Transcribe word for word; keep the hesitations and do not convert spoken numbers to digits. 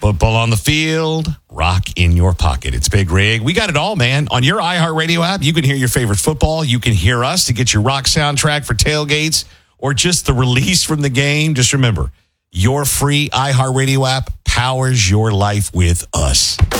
Football on the field, rock in your pocket. It's Big Rig. We got it all, man. On your iHeartRadio app, you can hear your favorite football. You can hear us to get your rock soundtrack for tailgates or just the release from the game. Just remember, your free iHeartRadio app powers your life with us.